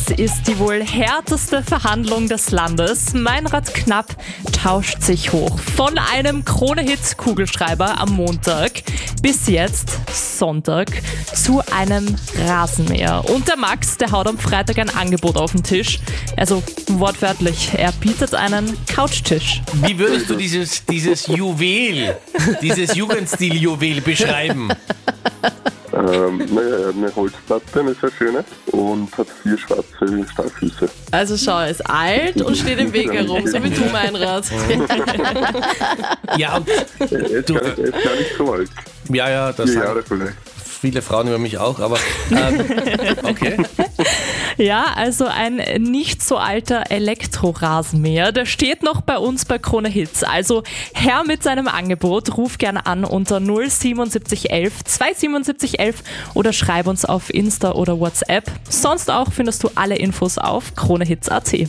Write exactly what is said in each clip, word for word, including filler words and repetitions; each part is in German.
ist die wohl härteste Verhandlung des Landes. Meinrad Knapp tauscht sich hoch. Von einem Krone-Hit-Kugelschreiber am Montag bis jetzt, Sonntag, zu einem Rasenmäher. Und der Max, der haut am Freitag ein Angebot auf den Tisch. Also wortwörtlich, er bietet einen Couchtisch. Wie würdest du dieses, dieses Juwel, dieses Jugendstil-Juwel beschreiben? Ähm, naja, eine Holzplatte, eine sehr schöne, und hat vier schwarze Stahlfüße. Also schau, er ist alt und steht im Weg herum, so wie du, Meinrad. Ja, und Er ist, du, gar nicht, er ist gar nicht so alt. ja, ja, das Vier sagen Jahre vielleicht. viele Frauen über mich auch, aber ähm, okay. Ja, also ein nicht so alter Elektrorasenmäher, der steht noch bei uns bei Krone Hits. Also her mit seinem Angebot, ruf gerne an unter null siebenundsiebzig elf zweihundertsiebenundsiebzig elf oder schreib uns auf Insta oder WhatsApp. Sonst auch findest du alle Infos auf kronehits punkt at.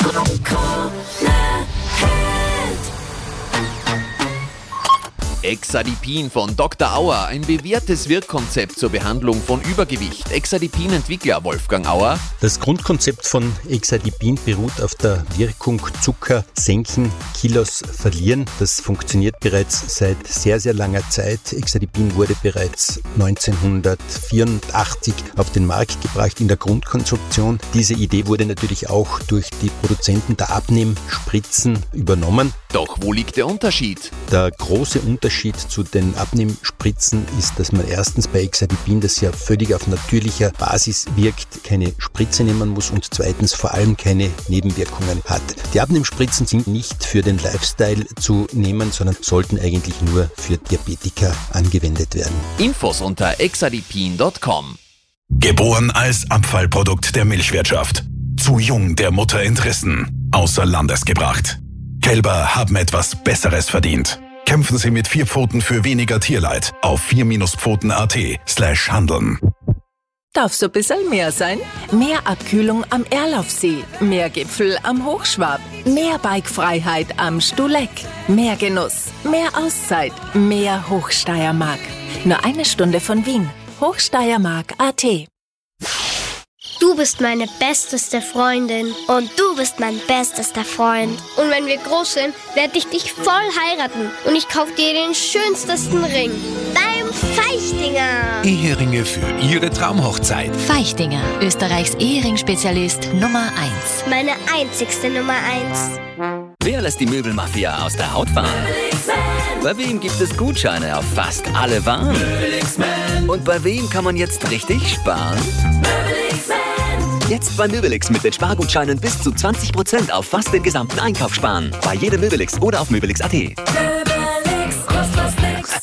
Exadipin von Doktor Auer, ein bewährtes Wirkkonzept zur Behandlung von Übergewicht. Exadipin-Entwickler Wolfgang Auer. Das Grundkonzept von Exadipin beruht auf der Wirkung Zucker senken, Kilos verlieren. Das funktioniert bereits seit sehr, sehr langer Zeit. Exadipin wurde bereits neunzehnhundertvierundachtzig auf den Markt gebracht in der Grundkonstruktion. Diese Idee wurde natürlich auch durch die Produzenten der Abnehmspritzen übernommen. Doch wo liegt der Unterschied? Der große Unterschied zu den Abnehmspritzen ist, dass man erstens bei Exadipin, das ja völlig auf natürlicher Basis wirkt, keine Spritze nehmen muss und zweitens vor allem keine Nebenwirkungen hat. Die Abnehmspritzen sind nicht für den Lifestyle zu nehmen, sondern sollten eigentlich nur für Diabetiker angewendet werden. Infos unter exadipin punkt com. Geboren als Abfallprodukt der Milchwirtschaft. Zu jung der Mutter Interessen. Außer Landes gebracht. Kälber haben etwas Besseres verdient. Kämpfen Sie mit vier Pfoten für weniger Tierleid auf vier Pfoten punkt at slash handeln. Darf so ein bisschen mehr sein? Mehr Abkühlung am Erlaufsee, mehr Gipfel am Hochschwab, mehr Bikefreiheit am Stuleck, mehr Genuss, mehr Auszeit, mehr Hochsteiermark. Nur eine Stunde von Wien. Hochsteiermark punkt at. Du bist meine besteste Freundin und du bist mein bestester Freund. Und wenn wir groß sind, werde ich dich voll heiraten und ich kaufe dir den schönsten Ring. Beim Feichtinger. Eheringe für Ihre Traumhochzeit. Feichtinger, Österreichs Ehering-Spezialist Nummer eins. Meine einzigste Nummer eins. Wer lässt die Möbelmafia aus der Haut fahren? Bei wem gibt es Gutscheine auf fast alle Waren? Und bei wem kann man jetzt richtig sparen? Jetzt bei Möbelix mit den Spargutscheinen bis zu zwanzig Prozent auf fast den gesamten Einkauf sparen. Bei jedem Möbelix oder auf möbelix punkt at. Möbelix, kost was nix.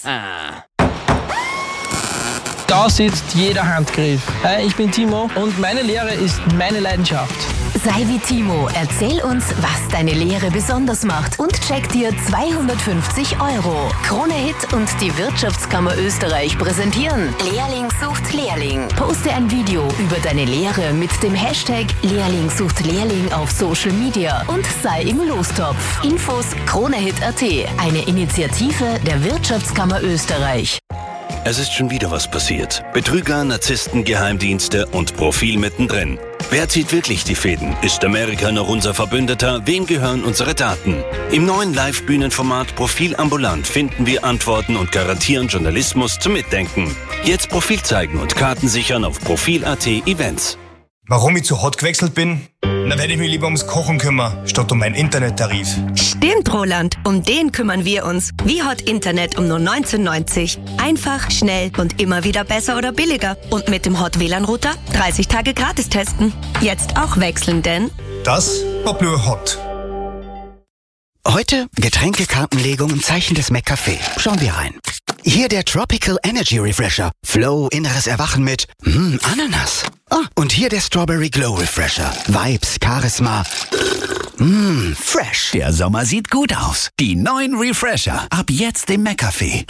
Da sitzt jeder Handgriff. Hi, ich bin Timo und meine Lehre ist meine Leidenschaft. Sei wie Timo, erzähl uns, was deine Lehre besonders macht und check dir zweihundertfünfzig Euro. Krone Hit und die Wirtschaftskammer Österreich präsentieren Lehrling sucht Lehrling. Poste ein Video über deine Lehre mit dem Hashtag Lehrling sucht Lehrling auf Social Media und sei im Lostopf. Infos kronehit punkt at, eine Initiative der Wirtschaftskammer Österreich. Es ist schon wieder was passiert. Betrüger, Narzissten, Geheimdienste und Profil mittendrin. Wer zieht wirklich die Fäden? Ist Amerika noch unser Verbündeter? Wem gehören unsere Daten? Im neuen Live-Bühnenformat Profil ambulant finden wir Antworten und garantieren Journalismus zum Mitdenken. Jetzt Profil zeigen und Karten sichern auf profil punkt at Events. Warum ich zu hot gewechselt bin? Dann werde ich mich lieber ums Kochen kümmern, statt um meinen Internettarif. Stimmt, Roland. Um den kümmern wir uns. Wie Hot Internet um nur neunzehn neunzig. Einfach, schnell und immer wieder besser oder billiger. Und mit dem Hot W L A N-Router dreißig Tage gratis testen. Jetzt auch wechseln, denn... Das war Blue Hot. Heute Getränkekartenlegung im Zeichen des McCafé. Schauen wir rein. Hier der Tropical Energy Refresher. Flow, inneres Erwachen mit mm, Ananas. Ah, und hier der Strawberry Glow Refresher. Vibes, Charisma. Mmm, fresh. Der Sommer sieht gut aus. Die neuen Refresher. Ab jetzt im McCafé.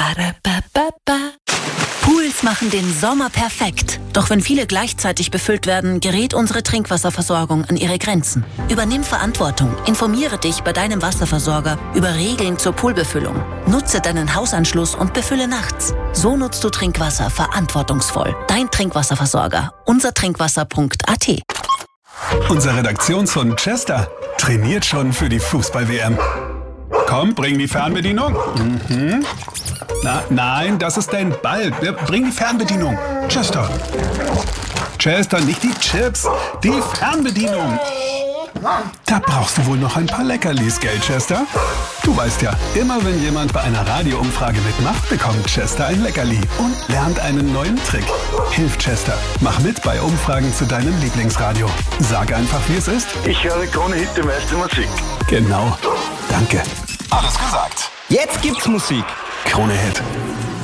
Pools machen den Sommer perfekt. Doch wenn viele gleichzeitig befüllt werden, gerät unsere Trinkwasserversorgung an ihre Grenzen. Übernimm Verantwortung. Informiere dich bei deinem Wasserversorger über Regeln zur Poolbefüllung. Nutze deinen Hausanschluss und befülle nachts. So nutzt du Trinkwasser verantwortungsvoll. Dein Trinkwasserversorger. unser trinkwasser punkt at. Unser Redaktionshund Chester trainiert schon für die Fußball-W M. Komm, bring die Fernbedienung. Mhm. Na, nein, das ist dein Ball. Bring die Fernbedienung. Chester. Chester, nicht die Chips, die Fernbedienung. Da brauchst du wohl noch ein paar Leckerlis, gell, Chester? Du weißt ja, immer wenn jemand bei einer Radioumfrage mitmacht, bekommt Chester ein Leckerli und lernt einen neuen Trick. Hilf Chester. Mach mit bei Umfragen zu deinem Lieblingsradio. Sag einfach, wie es ist. Ich höre Krone Hit, die meiste Musik. Genau. Danke. Alles gesagt. Jetzt gibt's Musik. Krone Hit.